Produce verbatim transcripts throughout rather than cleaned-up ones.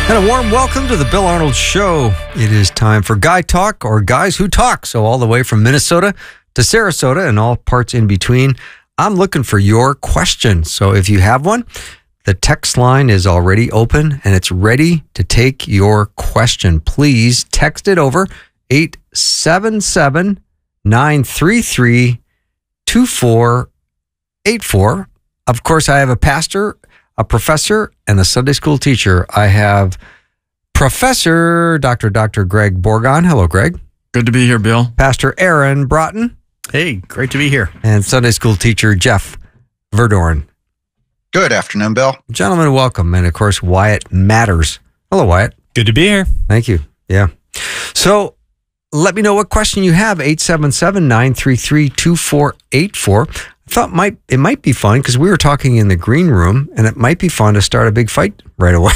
And a warm welcome to the Bill Arnold Show. It is time for Guy Talk, or Guys Who Talk. So all the way from Minnesota to Sarasota and all parts in between, I'm looking for your question. So if you have one, the text line is already open and it's ready to take your question. Please text it over eight seven seven, nine three three, two four eight four. Of course, I have a pastor, a professor, and a Sunday school teacher. I have Professor Doctor Doctor Greg Borgon. Hello, Greg. Good to be here, Bill. Pastor Aaron Broughton. Hey, great to be here. And Sunday school teacher Jeff Verdorn. Good afternoon, Bill. Gentlemen, welcome. And of course, Wyatt Matters. Hello, Wyatt. Good to be here. Thank you. Yeah. So let me know what question you have. eight seven seven, nine three three, two four eight four. I thought might it might be fun because we were talking in the green room, and it might be fun to start a big fight right away.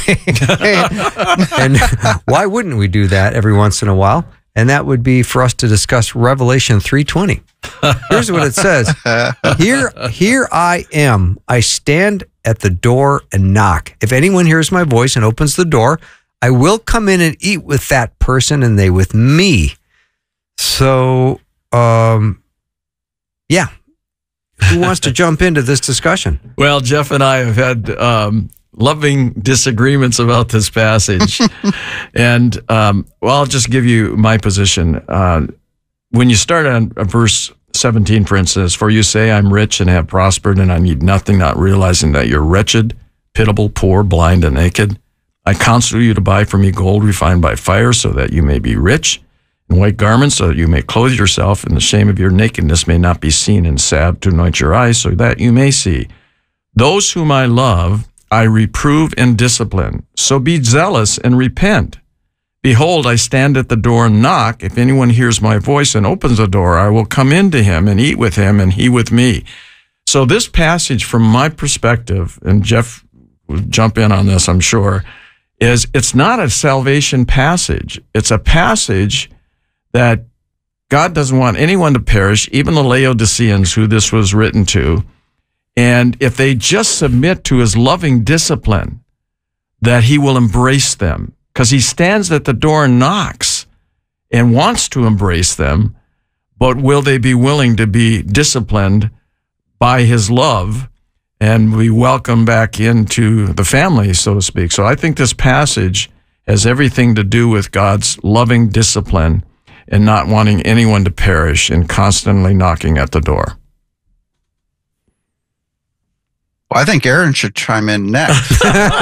And why wouldn't we do that every once in a while? And that would be for us to discuss Revelation three twenty. Here's what it says. Here, here I am. I stand at the door and knock. If anyone hears my voice and opens the door, I will come in and eat with that person and they with me. So, um, yeah. Who wants to jump into this discussion? Well, Jeff and I have had um, loving disagreements about this passage. and, um, well, I'll just give you my position. Uh, when you start on verse seventeen, for instance, for you say, I'm rich and have prospered and I need nothing, not realizing that you're wretched, pitiable, poor, blind, and naked. I counsel you to buy from me gold refined by fire so that you may be rich, and white garments so that you may clothe yourself, and the shame of your nakedness may not be seen, and salve to anoint your eyes so that you may see. Those whom I love, I reprove and discipline. So be zealous and repent. Behold, I stand at the door and knock. If anyone hears my voice and opens the door, I will come into him and eat with him and he with me. So this passage, from my perspective, and Jeff will jump in on this, I'm sure, is it's not a salvation passage. It's a passage that God doesn't want anyone to perish, even the Laodiceans who this was written to. And if they just submit to his loving discipline, that he will embrace them. Because he stands at the door and knocks and wants to embrace them, but will they be willing to be disciplined by his love and be welcomed back into the family, so to speak? So I think this passage has everything to do with God's loving discipline and not wanting anyone to perish and constantly knocking at the door. Well, I think Aaron should chime in next.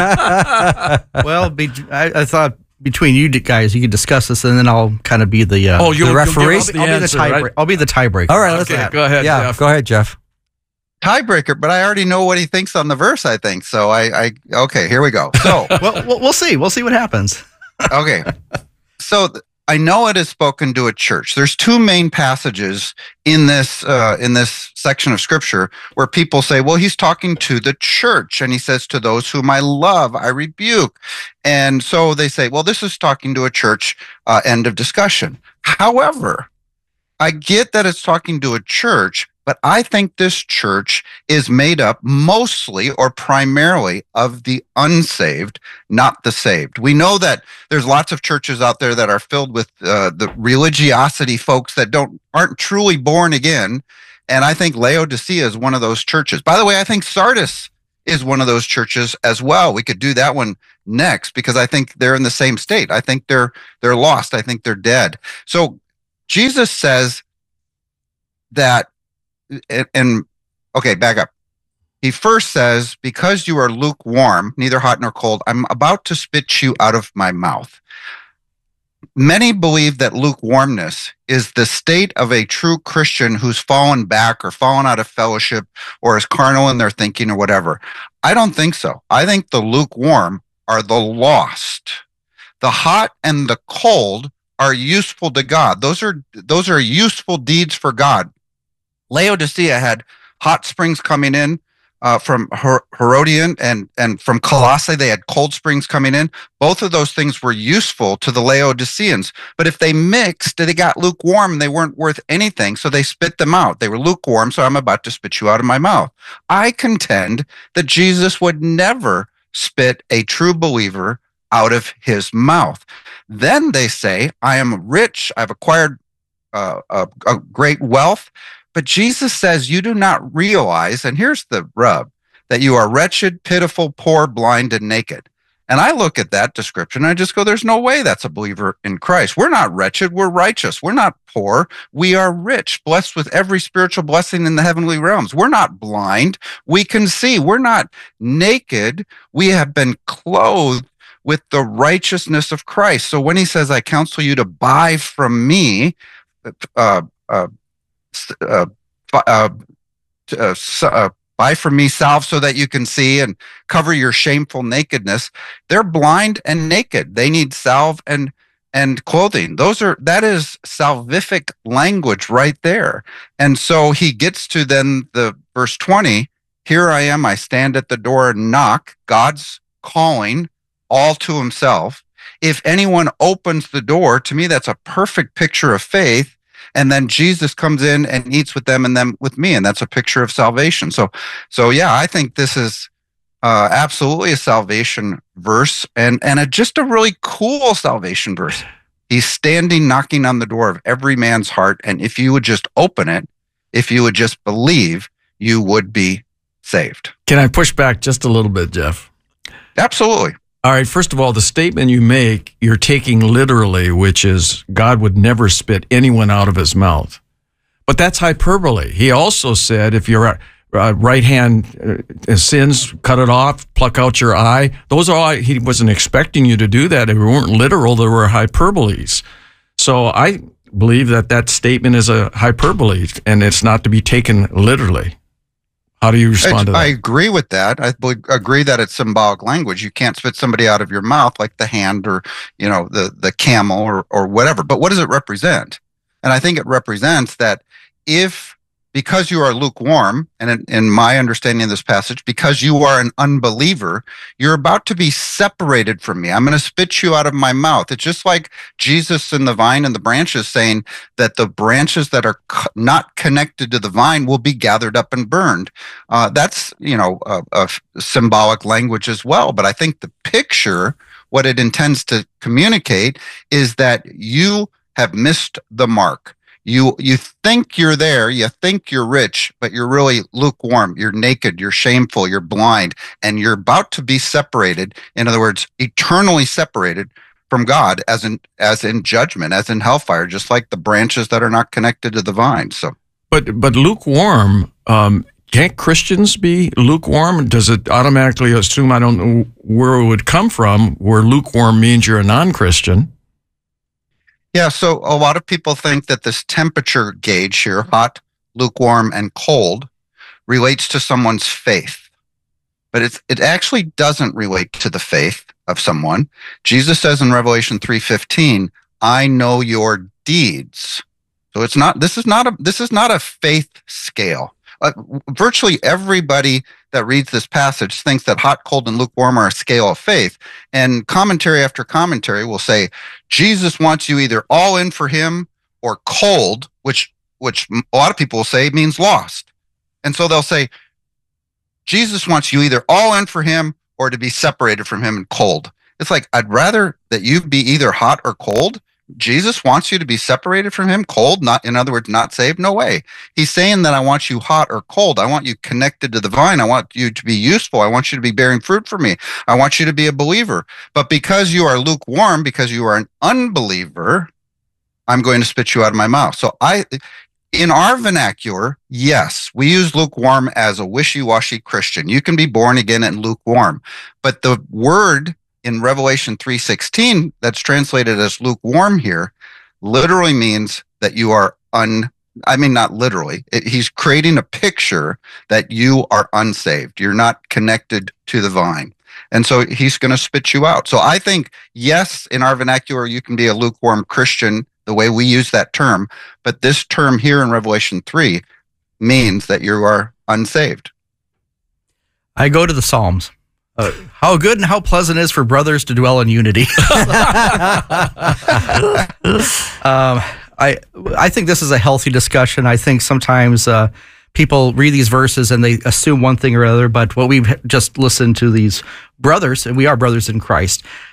Well, be, I, I thought between you guys, you could discuss this, and then I'll kind of be the, uh, oh, you'll, the referee. You'll give us the I'll, be, I'll, answer, be the tie right? I'll be the tiebreaker. All right, let's okay, go ahead. Yeah, Jeff. go ahead, Jeff. Tiebreaker, but I already know what he thinks on the verse, I think. So I, I okay, here we go. So, well, we'll we'll see. We'll see what happens. okay. So th- I know it is spoken to a church. There's two main passages in this uh, in this section of scripture where people say, well, he's talking to the church, and he says, to those whom I love, I rebuke. And so they say, well, this is talking to a church, uh, end of discussion. However, I get that it's talking to a church, but I think this church is made up mostly or primarily of the unsaved, not the saved. We know that there's lots of churches out there that are filled with uh, the religiosity folks that don't aren't truly born again. And I think Laodicea is one of those churches. By the way, I think Sardis is one of those churches as well. We could do that one next because I think they're in the same state. I think they're they're lost. I think they're dead. So Jesus says that, and, and okay, back up. He first says, because you are lukewarm, neither hot nor cold, I'm about to spit you out of my mouth. Many believe that lukewarmness is the state of a true Christian who's fallen back or fallen out of fellowship or is carnal in their thinking or whatever. I don't think so. I think the lukewarm are the lost. The hot and the cold are useful to God. Those are those are useful deeds for God. Laodicea had hot springs coming in uh, from Her- Herodian, and, and from Colossae, they had cold springs coming in. Both of those things were useful to the Laodiceans. But if they mixed, they got lukewarm, and they weren't worth anything, so they spit them out. They were lukewarm, so I'm about to spit you out of my mouth. I contend that Jesus would never spit a true believer out of his mouth. Then they say, I am rich, I've acquired uh, a, a great wealth. But Jesus says, you do not realize, and here's the rub, that you are wretched, pitiful, poor, blind, and naked. And I look at that description and I just go, there's no way that's a believer in Christ. We're not wretched, we're righteous. We're not poor, we are rich, blessed with every spiritual blessing in the heavenly realms. We're not blind, we can see. We're not naked, we have been clothed with the righteousness of Christ. So when he says, I counsel you to buy from me, uh, uh, uh, uh, uh, uh buy from me salve so that you can see and cover your shameful nakedness. They're blind and naked. They need salve and and clothing. Those are that is salvific language right there. And so he gets to then the verse twenty. Here I am. I stand at the door and knock. God's calling all to himself. If anyone opens the door, to me that's a perfect picture of faith. And then Jesus comes in and eats with them and them with me. And that's a picture of salvation. So, so yeah, I think this is uh, absolutely a salvation verse and, and a, just a really cool salvation verse. He's standing, knocking on the door of every man's heart. And if you would just open it, if you would just believe, you would be saved. Can I push back just a little bit, Jeff? Absolutely. All right, first of all, the statement you make, you're taking literally, which is God would never spit anyone out of his mouth. But that's hyperbole. He also said if your uh, right hand uh, sins, cut it off, pluck out your eye. Those are all, he wasn't expecting you to do that. They weren't literal, they were hyperboles. So I believe that that statement is a hyperbole and it's not to be taken literally. How do you respond to that? I agree with that. I agree that it's symbolic language. You can't spit somebody out of your mouth like the hand or, you know, the, the camel or, or whatever. But what does it represent? And I think it represents that if, because you are lukewarm, and in, in my understanding of this passage, because you are an unbeliever, you're about to be separated from me. I'm going to spit you out of my mouth. It's just like Jesus in the vine and the branches saying that the branches that are co- not connected to the vine will be gathered up and burned. Uh, that's, you know, a, a symbolic language as well. But I think the picture, what it intends to communicate is that you have missed the mark. You you think you're there, you think you're rich, but you're really lukewarm, you're naked, you're shameful, you're blind, and you're about to be separated, in other words, eternally separated from God as in as in judgment, as in hellfire, just like the branches that are not connected to the vine. So But but lukewarm, um, can't Christians be lukewarm? Does it automatically assume, I don't know where it would come from, where lukewarm means you're a non-Christian? Yeah, so a lot of people think that this temperature gauge here, hot, lukewarm, and cold, relates to someone's faith. But it's, it actually doesn't relate to the faith of someone. Jesus says in Revelation three fifteen, I know your deeds. So it's not, this is not a, this is not a faith scale. Uh, virtually everybody that reads this passage thinks that hot, cold, and lukewarm are a scale of faith. And commentary after commentary will say, Jesus wants you either all in for him or cold, which which a lot of people will say means lost. And so they'll say, Jesus wants you either all in for him or to be separated from him and cold. It's like, I'd rather that you be either hot or cold. Jesus wants you to be separated from him, cold, not, in other words, not saved. No way. He's saying that I want you hot or cold. I want you connected to the vine. I want you to be useful. I want you to be bearing fruit for me. I want you to be a believer. But because you are lukewarm, because you are an unbeliever, I'm going to spit you out of my mouth. So I, in our vernacular, yes, we use lukewarm as a wishy-washy Christian. You can be born again and lukewarm. But the word in Revelation three sixteen, that's translated as lukewarm here, literally means that you are un, I mean, not literally. It, he's creating a picture that you are unsaved. You're not connected to the vine. And so he's going to spit you out. So I think, yes, in our vernacular, you can be a lukewarm Christian, the way we use that term. But this term here in Revelation three means that you are unsaved. I go to the Psalms. Uh, how good and how pleasant it is for brothers to dwell in unity. um, I I think this is a healthy discussion. I think sometimes uh, people read these verses and they assume one thing or other, but what we've just listened to these brothers, and we are brothers in Christ,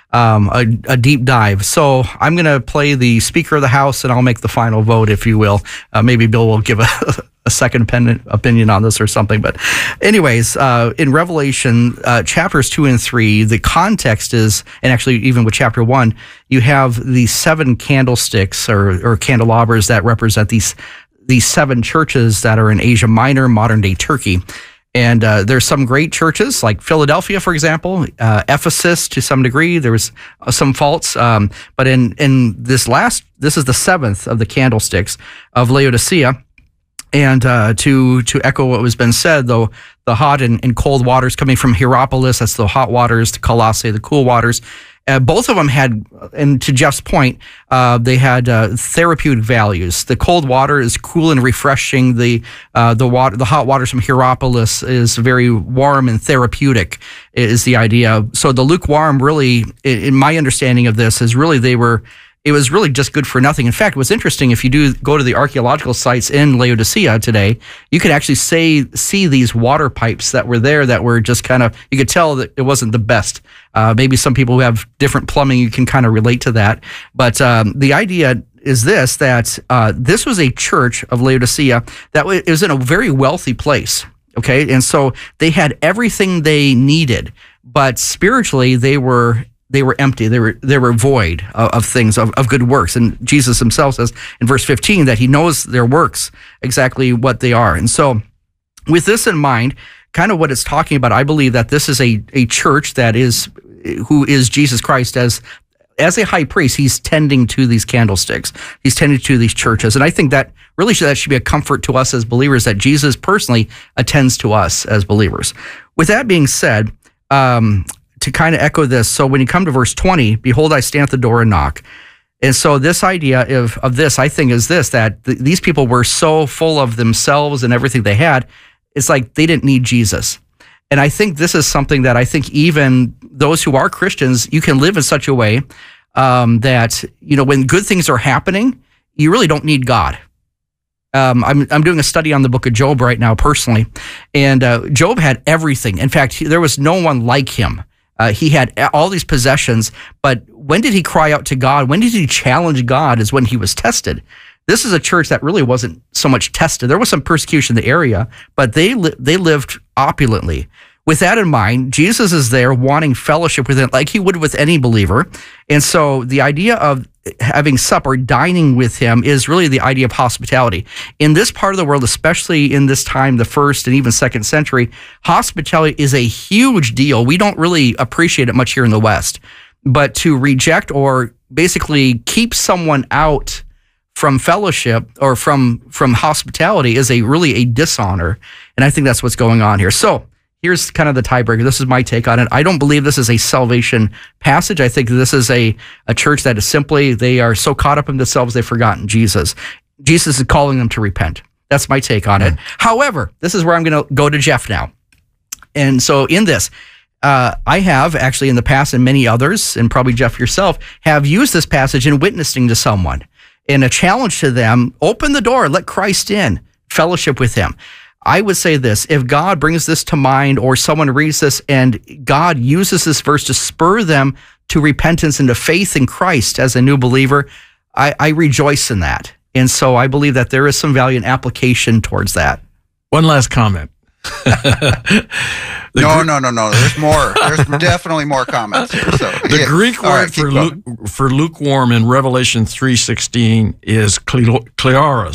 um, a, a deep dive. So I'm going to play the Speaker of the House, and I'll make the final vote, if you will. Uh, maybe Bill will give a, a second opinion, opinion on this or something. But anyways, uh, in Revelation uh, chapters two and three, the context is, and actually even with chapter one, you have the seven candlesticks or, or candelabras that represent these these seven churches that are in Asia Minor, modern day Turkey. And uh, there's some great churches like Philadelphia, for example, uh, Ephesus to some degree. There was uh, some faults, um, but in in this last, this is the seventh of the candlesticks of Laodicea. And uh, to to echo what was been said, though, the hot and, and cold waters coming from Hierapolis, that's the hot waters, to Colossae, the cool waters. Uh, both of them had, and to Jeff's point, uh, they had uh, therapeutic values. The cold water is cool and refreshing. The uh, the water, the hot waters from Hierapolis is very warm and therapeutic. Is the idea. So the lukewarm, really, in my understanding of this, is really they were. It was really just good for nothing. In fact, what's interesting, if you do go to the archaeological sites in Laodicea today, you could actually say, see these water pipes that were there that were just kind of, you could tell that it wasn't the best. Uh, maybe some people who have different plumbing, you can kind of relate to that. But um, the idea is this, that uh, this was a church of Laodicea that was, it was in a very wealthy place. Okay. And so they had everything they needed, but spiritually they were They were empty. They were they were void of, of things, of, of good works. And Jesus himself says in verse fifteen that he knows their works, exactly what they are. And so with this in mind, kind of what it's talking about, I believe that this is a, a church that is, who is Jesus Christ as, as a high priest, he's tending to these candlesticks. He's tending to these churches. And I think that really should, that should be a comfort to us as believers, that Jesus personally attends to us as believers. With that being said, um, to kind of echo this, so when you come to verse twenty, behold, I stand at the door and knock. And so this idea of, of this, I think, is this, that th- these people were so full of themselves and everything they had, it's like they didn't need Jesus. And I think this is something that I think even those who are Christians, you can live in such a way um, that, you know, when good things are happening, you really don't need God. Um, I'm I'm doing a study on the book of Job right now personally, and uh, Job had everything. In fact, he, there was no one like him. Uh, he had all these possessions, but when did he cry out to God? When did he challenge God? Is when he was tested. This is a church that really wasn't so much tested. There was some persecution in the area, but they li- they lived opulently. With that in mind, Jesus is there wanting fellowship with it like he would with any believer. And so the idea of having supper, dining with him, is really the idea of hospitality. In this part of the world, especially in this time, the first and even second century, hospitality is a huge deal. We don't really appreciate it much here in the West. But to reject or basically keep someone out from fellowship or from, from hospitality is a really a dishonor. And I think that's what's going on here. So here's kind of the tiebreaker. This is my take on it. I don't believe this is a salvation passage. I think this is a, a church that is simply, they are so caught up in themselves, they've forgotten Jesus. Jesus is calling them to repent. That's my take on it. However, this is where I'm going to go to Jeff now. And so in this, uh, I have actually in the past, and many others, and probably Jeff yourself, have used this passage in witnessing to someone. And a challenge to them, open the door, let Christ in, fellowship with him. I would say this, if God brings this to mind or someone reads this and God uses this verse to spur them to repentance and to faith in Christ as a new believer, I, I rejoice in that. And so I believe that there is some value in application towards that. One last comment. no, no, no, no. There's more. There's definitely more comments here. So the yeah. Greek word right, for, lu- for lukewarm in Revelation three sixteen is kleros.